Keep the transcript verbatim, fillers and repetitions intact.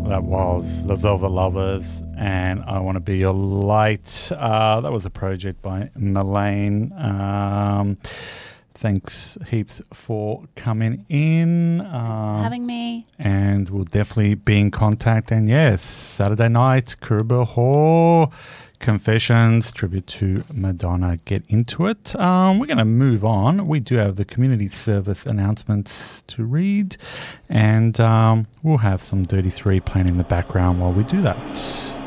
That was The Velvet Lovers and I Want to Be Your Light. Uh, that was a project by Melaine. Um, thanks heaps for coming in. Thanks for having me. And we'll definitely be in contact. And yes, Saturday night, Kruber Hall. Confessions, tribute to Madonna. Get into it. Um, we're going to move on. We do have the community service announcements to read, and um, we'll have some Dirty Three playing in the background while we do that.